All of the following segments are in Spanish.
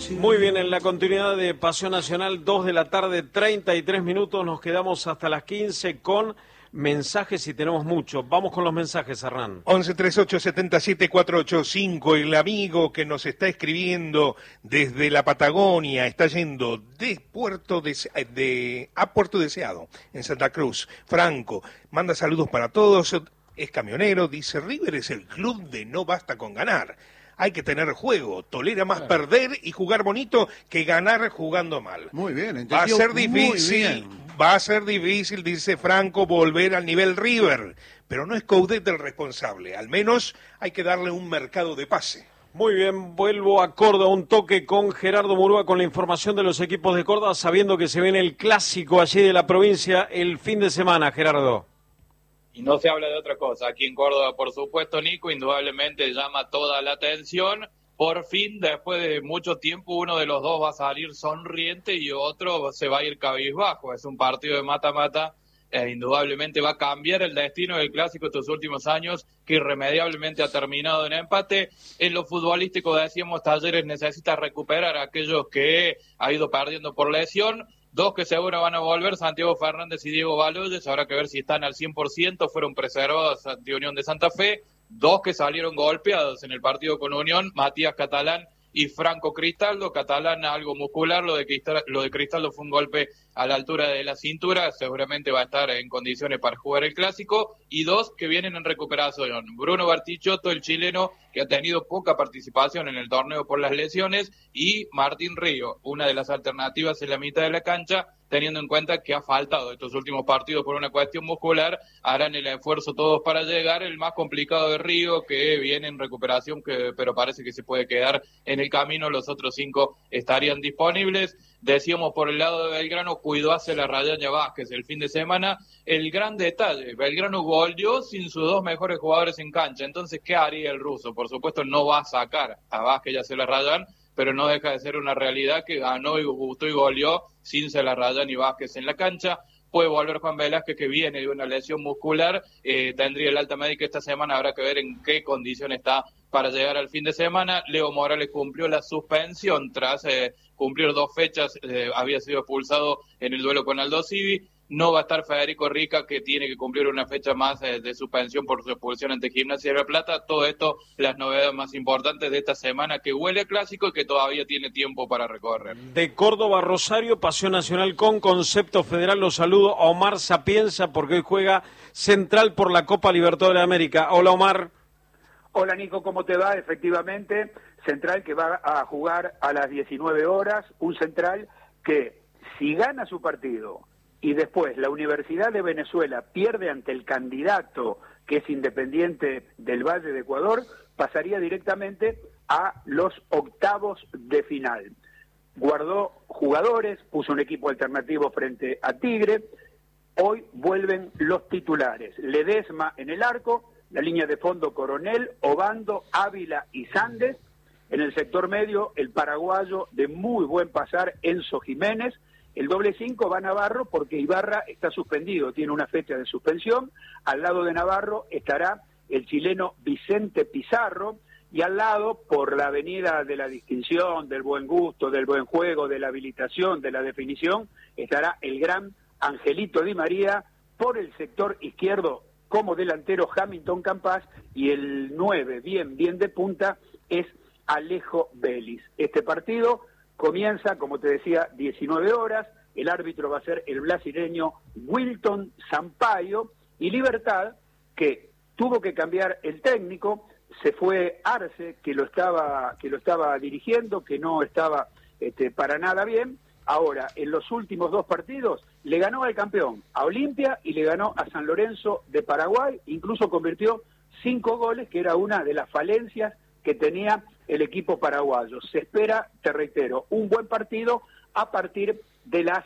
Muy bien, en la continuidad de Pasión Nacional, 2 de la tarde, 33 minutos, nos quedamos hasta las 15 con mensajes y tenemos mucho. Vamos con los mensajes, Hernán. 1138-77-485, el amigo que nos está escribiendo desde la Patagonia, está yendo de a Puerto Deseado, en Santa Cruz. Franco, manda saludos para todos, es camionero, dice, River es el club de no basta con ganar. Hay que tener juego, tolera más perder y jugar bonito que ganar jugando mal. Muy bien, entendido. Va a ser difícil, dice Franco, volver al nivel River, pero no es Coudet el responsable, al menos hay que darle un mercado de pase. Muy bien, vuelvo a Córdoba, un toque con Gerardo Murúa con la información de los equipos de Córdoba, sabiendo que se viene el clásico allí de la provincia el fin de semana, Gerardo. Y no se habla de otra cosa. Aquí en Córdoba, por supuesto, Nico, indudablemente llama toda la atención. Por fin, después de mucho tiempo, uno de los dos va a salir sonriente y otro se va a ir cabizbajo. Es un partido de mata-mata. Indudablemente va a cambiar el destino del clásico estos últimos años, que irremediablemente ha terminado en empate. En lo futbolístico, decíamos, Talleres necesita recuperar a aquellos que ha ido perdiendo por lesión. Dos que seguro van a volver, Santiago Fernández y Diego Baloyes, habrá que ver si están al 100%, fueron preservados ante Unión de Santa Fe. Dos que salieron golpeados en el partido con Unión, Matías Catalán y Franco Cristaldo. Catalán algo muscular, lo de Cristaldo fue un golpe a la altura de la cintura, seguramente va a estar en condiciones para jugar el clásico. Y dos que vienen en recuperación, Bruno Bartichotto, el chileno, que ha tenido poca participación en el torneo por las lesiones, y Martín Río, una de las alternativas en la mitad de la cancha, teniendo en cuenta que ha faltado estos últimos partidos por una cuestión muscular. Harán el esfuerzo todos para llegar. El más complicado de Río, que viene en recuperación, pero parece que se puede quedar en el camino. Los otros 5 estarían disponibles. Decíamos por el lado de Belgrano, cuidó hacia la Rayana Vázquez el fin de semana. El gran detalle, Belgrano goleó sin sus 2 mejores jugadores en cancha. Entonces, ¿qué haría el ruso? Por supuesto, no va a sacar a Vázquez y a Celarrayán, pero no deja de ser una realidad que ganó y gustó y goleó sin Celarrayán y Vázquez en la cancha. Puede volver Juan Velázquez, que viene de una lesión muscular, tendría el alta médica esta semana, habrá que ver en qué condición está para llegar al fin de semana. Leo Morales cumplió la suspensión tras cumplir 2 fechas, había sido expulsado en el duelo con Aldo Civi. No va a estar Federico Rica, que tiene que cumplir una fecha más de suspensión por su expulsión ante Gimnasia de La Plata. Todo esto, las novedades más importantes de esta semana, que huele a clásico y que todavía tiene tiempo para recorrer. De Córdoba a Rosario, Pasión Nacional con Concepto Federal. Los saludo a Omar Sapienza, porque hoy juega Central por la Copa Libertadores de América. Hola, Omar. Hola, Nico, ¿cómo te va? Efectivamente, Central que va a jugar a las 19 horas, un Central que, si gana su partido y después la Universidad de Venezuela pierde ante el candidato, que es Independiente del Valle de Ecuador, pasaría directamente a los octavos de final. Guardó jugadores, puso un equipo alternativo frente a Tigre. Hoy vuelven los titulares: Ledesma en el arco, la línea de fondo Coronel, Obando, Ávila y Sández. En el sector medio, el paraguayo de muy buen pasar, Enzo Jiménez. El doble 5 va Navarro, porque Ibarra está suspendido, tiene una fecha de suspensión. Al lado de Navarro estará el chileno Vicente Pizarro, y al lado, por la avenida de la distinción, del buen gusto, del buen juego, de la habilitación, de la definición, estará el gran Angelito Di María. Por el sector izquierdo, como delantero, Hamilton Campas, y el 9, bien de punta, es Alejo Vélez. Este partido comienza, como te decía, 19 horas, el árbitro va a ser el brasileño Wilton Sampaio, y Libertad, que tuvo que cambiar el técnico, se fue Arce, que lo estaba dirigiendo, que no estaba para nada bien. Ahora, en los últimos 2 partidos, le ganó al campeón, a Olimpia, y le ganó a San Lorenzo de Paraguay, incluso convirtió 5 goles, que era una de las falencias que tenía el equipo paraguayo. Se espera, te reitero, un buen partido a partir de las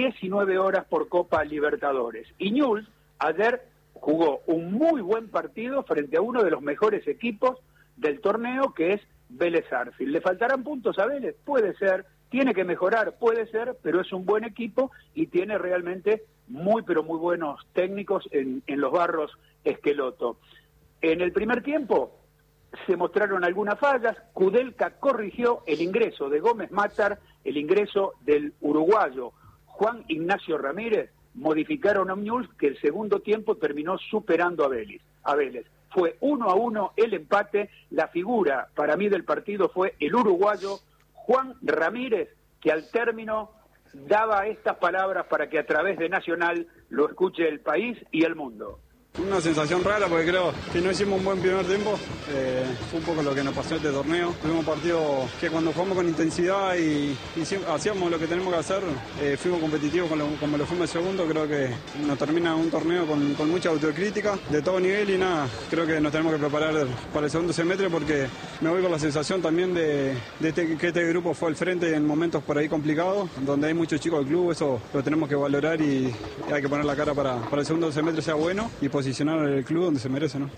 19 horas por Copa Libertadores. Y Newell's ayer jugó un muy buen partido frente a uno de los mejores equipos del torneo, que es Vélez Sarsfield. ¿Le faltarán puntos a Vélez? Puede ser. Tiene que mejorar, puede ser, pero es un buen equipo y tiene realmente muy buenos técnicos en los Barros Esqueloto. En el primer tiempo, se mostraron algunas fallas. Kudelka corrigió el ingreso de Gómez Matar, el ingreso del uruguayo Juan Ignacio Ramírez, modificaron a Newell's, que el segundo tiempo terminó superando a Vélez. Fue 1-1 el empate. La figura para mí del partido fue el uruguayo Juan Ramírez, que al término daba estas palabras para que a través de Nacional lo escuche el país y el mundo. Una sensación rara porque creo que no hicimos un buen primer tiempo. Fue un poco lo que nos pasó este torneo. Tuvimos partidos que cuando jugamos con intensidad y hacíamos lo que tenemos que hacer, fuimos competitivos como lo fuimos el segundo. Creo que nos termina un torneo con mucha autocrítica de todo nivel y nada. Creo que nos tenemos que preparar para el segundo semestre porque me voy con la sensación también que este grupo fue al frente en momentos por ahí complicados, donde hay muchos chicos del club. Eso lo tenemos que valorar y hay que poner la cara para el segundo semestre sea bueno y posicionar el club donde se merece, ¿no?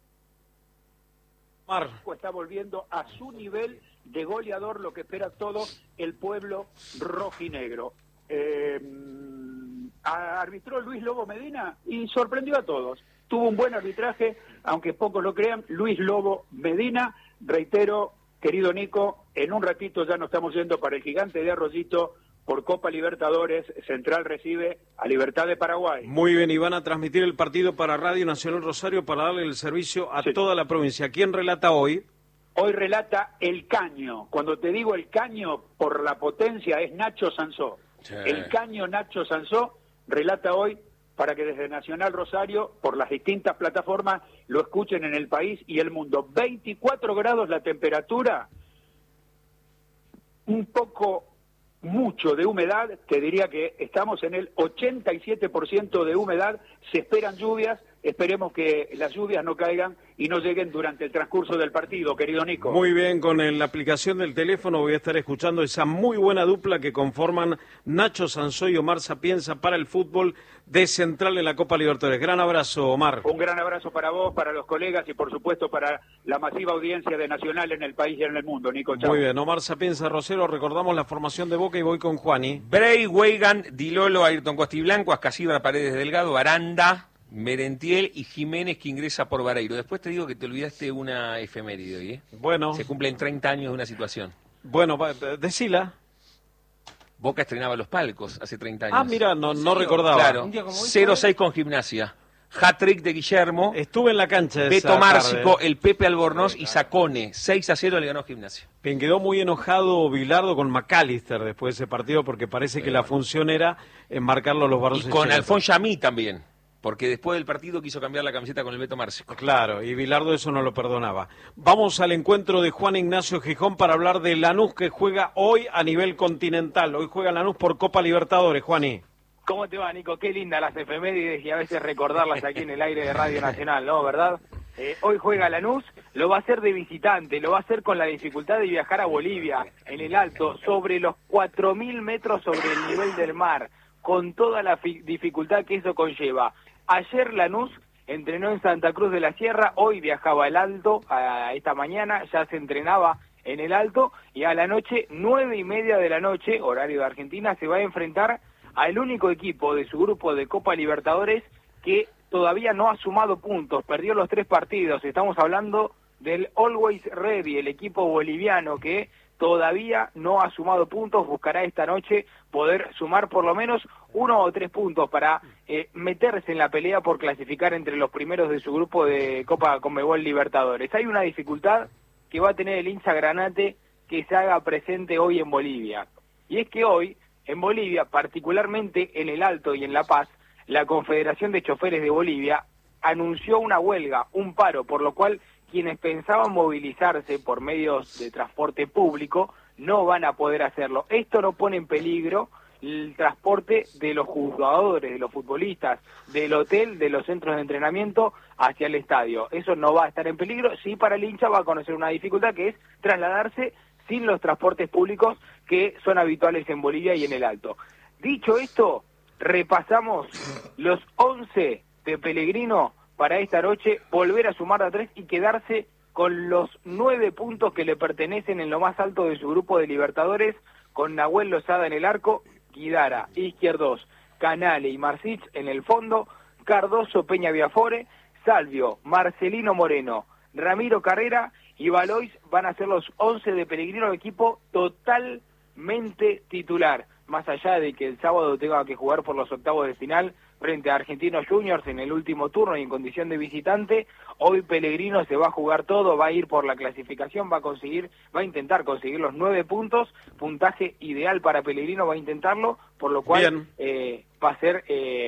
Está volviendo a su nivel de goleador, lo que espera todo el pueblo rojinegro. Arbitró Luis Lobo Medina y sorprendió a todos. Tuvo un buen arbitraje, aunque pocos lo crean. Luis Lobo Medina, reitero, querido Nico, en un ratito ya nos estamos yendo para el Gigante de Arroyito. Por Copa Libertadores, Central recibe a Libertad de Paraguay. Muy bien, y van a transmitir el partido para Radio Nacional Rosario para darle el servicio a toda la provincia. ¿Quién relata hoy? Hoy relata El Caño. Cuando te digo El Caño, por la potencia, es Nacho Sansó. Sí. El Caño Nacho Sansó relata hoy para que desde Nacional Rosario, por las distintas plataformas, lo escuchen en el país y el mundo. 24 grados la temperatura, un poco... mucho de humedad, te diría que estamos en el 87% de humedad, se esperan lluvias, esperemos que las lluvias no caigan y no lleguen durante el transcurso del partido, querido Nico. Muy bien, con la aplicación del teléfono voy a estar escuchando esa muy buena dupla que conforman Nacho Sansó y Omar Sapienza para el fútbol de Central en la Copa Libertadores. Gran abrazo, Omar. Un gran abrazo para vos, para los colegas y por supuesto para la masiva audiencia de Nacional en el país y en el mundo, Nico. Chau. Muy bien, Omar Sapienza, Rosero, recordamos la formación de Boca y voy con Juani. Bray, Weigan, Dilolo, Ayrton Costiblanco, Ascasíbar, Paredes Delgado, Aranda, Merentiel y Jiménez, que ingresa por Vareiro. Después te digo que te olvidaste una efeméride hoy, ¿eh? Bueno. Se cumplen 30 años de una situación. Bueno, decila. Boca estrenaba los palcos hace 30 años. Ah, mira, no recordaba. Claro, 0-6 con Gimnasia. Hat-trick de Guillermo. Estuve en la cancha Beto Márcico, el Pepe Albornoz y Sacone. 6-0 le ganó Gimnasia. Bien, quedó muy enojado Bilardo con McAllister después de ese partido porque parece que la función era enmarcarlo a los varones. Y con Alfonso Yamí también. Porque después del partido quiso cambiar la camiseta con el Beto Márcico. Claro, y Bilardo eso no lo perdonaba. Vamos al encuentro de Juan Ignacio Gijón para hablar de Lanús, que juega hoy a nivel continental. Hoy juega Lanús por Copa Libertadores, Juaní. ¿Cómo te va, Nico? Qué linda las efemérides y a veces recordarlas aquí en el aire de Radio Nacional, ¿no? ¿Verdad? Hoy juega Lanús, lo va a hacer de visitante, lo va a hacer con la dificultad de viajar a Bolivia, en el Alto, sobre los 4.000 metros sobre el nivel del mar, con toda la dificultad que eso conlleva. Ayer Lanús entrenó en Santa Cruz de la Sierra, hoy viajaba al Alto, a esta mañana ya se entrenaba en el Alto, y a la noche, 9:30 de la noche, horario de Argentina, se va a enfrentar al único equipo de su grupo de Copa Libertadores que todavía no ha sumado puntos, perdió los 3 partidos, estamos hablando del Always Ready, el equipo boliviano que todavía no ha sumado puntos, buscará esta noche poder sumar por lo menos 1 o 3 puntos para meterse en la pelea por clasificar entre los primeros de su grupo de Copa Conmebol Libertadores. Hay una dificultad que va a tener el hincha granate que se haga presente hoy en Bolivia, y es que hoy en Bolivia, particularmente en el Alto y en La Paz, la Confederación de Choferes de Bolivia anunció una huelga, un paro, por lo cual quienes pensaban movilizarse por medios de transporte público no van a poder hacerlo. Esto no pone en peligro el transporte de los jugadores, de los futbolistas, del hotel, de los centros de entrenamiento hacia el estadio. Eso no va a estar en peligro. Sí, para el hincha va a conocer una dificultad que es trasladarse sin los transportes públicos que son habituales en Bolivia y en el Alto. Dicho esto, repasamos los 11 de Pellegrino para esta noche, volver a sumar a 3 y quedarse con los 9 puntos que le pertenecen en lo más alto de su grupo de Libertadores, con Nahuel Lozada en el arco, Guidara, Izquierdos, Canale y Marcich en el fondo, Cardoso, Peña Viafore, Salvio, Marcelino Moreno, Ramiro Carrera y Valois van a ser los 11 de Pellegrino, equipo totalmente titular. Más allá de que el sábado tenga que jugar por los octavos de final frente a Argentinos Juniors en el último turno y en condición de visitante, hoy Pellegrino se va a jugar todo, va a ir por la clasificación, va a intentar conseguir los 9 puntos, puntaje ideal para Pellegrino, va a intentarlo, por lo cual va a ser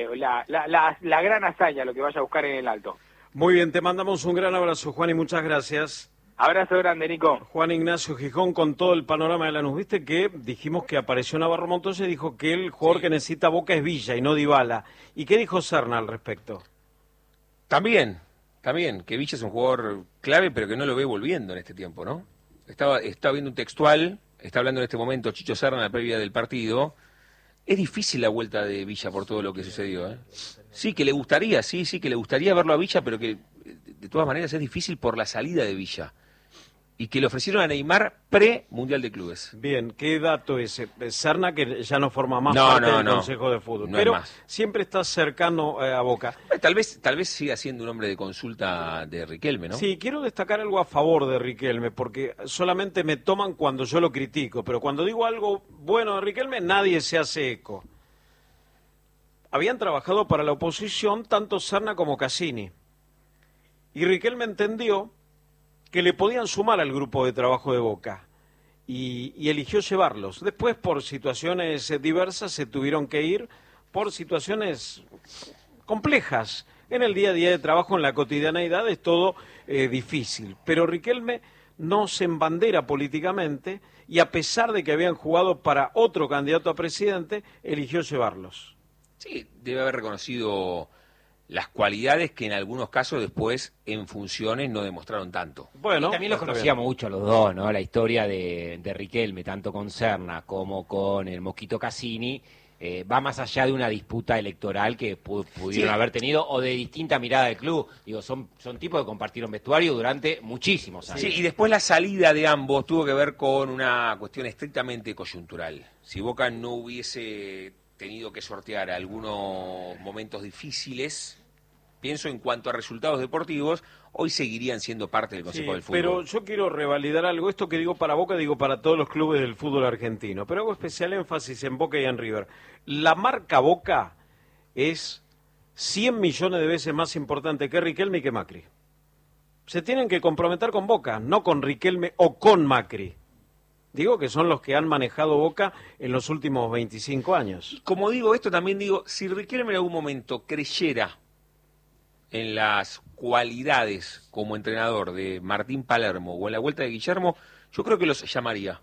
la gran hazaña lo que vaya a buscar en el alto. Muy bien, te mandamos un gran abrazo, Juan, y muchas gracias. Abrazo grande, Nico. Juan Ignacio Gijón con todo el panorama de Lanús. Viste que dijimos que apareció Navarro Montoya y dijo que el jugador que necesita Boca es Villa y no Dybala. ¿Y qué dijo Serna al respecto? También, que Villa es un jugador clave, pero que no lo ve volviendo en este tiempo, ¿no? Estaba viendo un textual, está hablando en este momento Chicho Serna en la previa del partido. Es difícil la vuelta de Villa por todo lo que sucedió, ¿eh? Sí, que le gustaría, que le gustaría verlo a Villa, pero que de todas maneras es difícil por la salida de Villa. Y que le ofrecieron a Neymar pre-Mundial de Clubes. Bien, ¿qué dato ese? Serna, que ya no forma más parte del Consejo de Fútbol, no pero siempre está cercano a Boca. Tal vez siga siendo un hombre de consulta de Riquelme, ¿no? Sí, quiero destacar algo a favor de Riquelme, porque solamente me toman cuando yo lo critico, pero cuando digo algo bueno de Riquelme, nadie se hace eco. Habían trabajado para la oposición tanto Serna como Cassini, y Riquelme entendió que le podían sumar al grupo de trabajo de Boca y eligió llevarlos. Después, por situaciones diversas, se tuvieron que ir por situaciones complejas. En el día a día de trabajo, en la cotidianeidad, es todo difícil. Pero Riquelme no se embandera políticamente y, a pesar de que habían jugado para otro candidato a presidente, eligió llevarlos. Sí, debe haber reconocido las cualidades que en algunos casos después en funciones no demostraron tanto. Bueno, y también los conocíamos mucho los dos, ¿no? La historia de Riquelme, tanto con Serna como con el Mosquito Cassini, va más allá de una disputa electoral que pudieron haber tenido o de distinta mirada del club. Digo, son tipos que compartieron vestuario durante muchísimos años. Sí, y después la salida de ambos tuvo que ver con una cuestión estrictamente coyuntural. Si Boca no hubiese tenido que sortear algunos momentos difíciles, pienso en cuanto a resultados deportivos, hoy seguirían siendo parte del Consejo del Fútbol. Pero yo quiero revalidar algo, esto que digo para Boca, digo para todos los clubes del fútbol argentino, pero hago especial énfasis en Boca y en River. La marca Boca es 100 millones de veces más importante que Riquelme y que Macri. Se tienen que comprometer con Boca, no con Riquelme o con Macri. Digo que son los que han manejado Boca en los últimos 25 años. Como digo esto, también digo, si Riquelme en algún momento creyera en las cualidades como entrenador de Martín Palermo o en la vuelta de Guillermo, yo creo que los llamaría.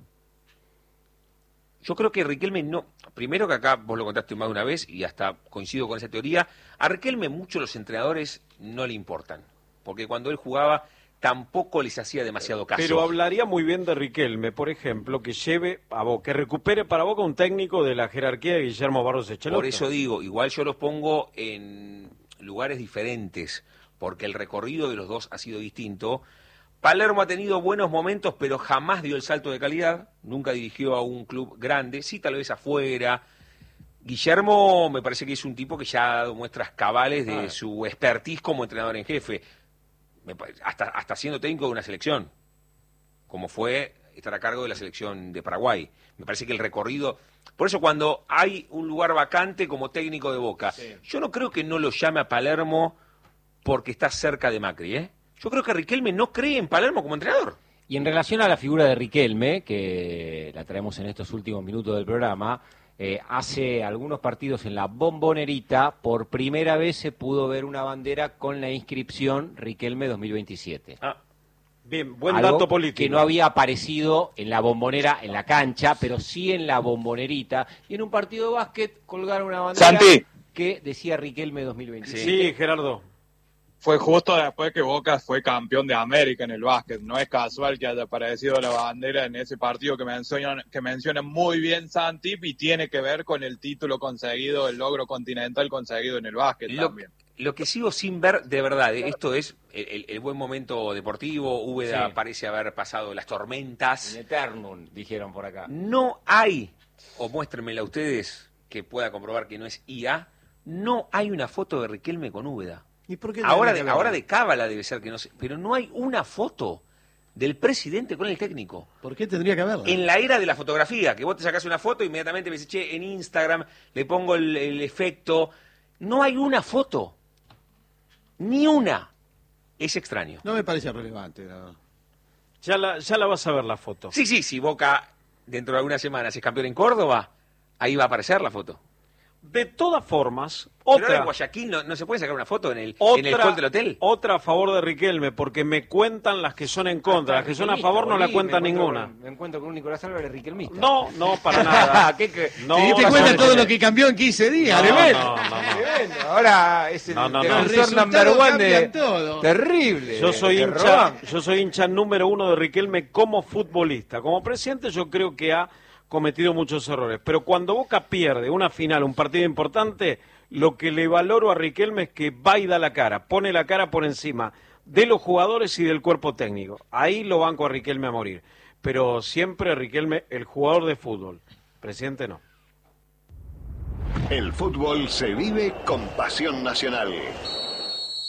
Yo creo que Riquelme no... Primero que acá vos lo contaste más de una vez y hasta coincido con esa teoría, a Riquelme mucho los entrenadores no le importan, porque cuando él jugaba tampoco les hacía demasiado caso. Pero hablaría muy bien de Riquelme, por ejemplo, que lleve a Boca, que recupere para Boca un técnico de la jerarquía de Guillermo Barros Echelotto. Por eso digo, igual yo los pongo en lugares diferentes, porque el recorrido de los dos ha sido distinto. Palermo ha tenido buenos momentos, pero jamás dio el salto de calidad, nunca dirigió a un club grande, sí tal vez afuera. Guillermo me parece que es un tipo que ya ha dado muestras cabales de su expertise como entrenador en jefe. Hasta siendo técnico de una selección, como fue estar a cargo de la selección de Paraguay. Me parece que el recorrido... Por eso cuando hay un lugar vacante como técnico de Boca, yo no creo que no lo llame a Palermo porque está cerca de Macri, ¿eh? Yo creo que Riquelme no cree en Palermo como entrenador. Y en relación a la figura de Riquelme, que la traemos en estos últimos minutos del programa, hace algunos partidos en la Bombonerita, por primera vez se pudo ver una bandera con la inscripción Riquelme 2027. Bien, buen dato político. Que no había aparecido en la Bombonera, en la cancha, pero sí en la Bombonerita. Y en un partido de básquet colgaron una bandera que decía Riquelme 2027. Sí, Gerardo. Fue justo después que Boca fue campeón de América en el básquet. No es casual que haya aparecido la bandera en ese partido que menciona muy bien Santi, y tiene que ver con el título conseguido, el logro continental conseguido en el básquet también. Lo que sigo sin ver, de verdad, esto es el buen momento deportivo. Úbeda parece haber pasado las tormentas. En Eternum, dijeron por acá. No hay, o muéstrenmela ustedes, que pueda comprobar que no es IA, no hay una foto de Riquelme con Úbeda. ¿Y por qué ahora de cábala debe ser que no sé, pero no hay una foto del presidente con el técnico. ¿Por qué tendría que haberla? En la era de la fotografía, que vos te sacás una foto, inmediatamente me dices, che, en Instagram le pongo el efecto. No hay una foto. Ni una. Es extraño. No me parece relevante. No. Ya la vas a ver la foto. Sí, si Boca dentro de algunas semanas es campeón en Córdoba, ahí va a aparecer la foto. De todas formas, Pero ahora otra... en Guayaquil no se puede sacar una foto en el hall del hotel. Otra a favor de Riquelme, porque me cuentan las que son en contra. Las que son a favor no la cuentan ninguna. Me encuentro con un Nicolás Álvarez riquelmista. No, para nada. No, ¿Te diste cuenta todo lo que cambió en 15 días? Tremendo. Ahora es el defensor number one de... todo. Terrible. Yo soy hincha número 1 de Riquelme como futbolista. Como presidente yo creo que ha cometido muchos errores. Pero cuando Boca pierde una final, un partido importante, lo que le valoro a Riquelme es que va y da la cara. Pone la cara por encima de los jugadores y del cuerpo técnico. Ahí lo banco a Riquelme a morir. Pero siempre Riquelme, el jugador de fútbol. Presidente no. El fútbol se vive con pasión nacional.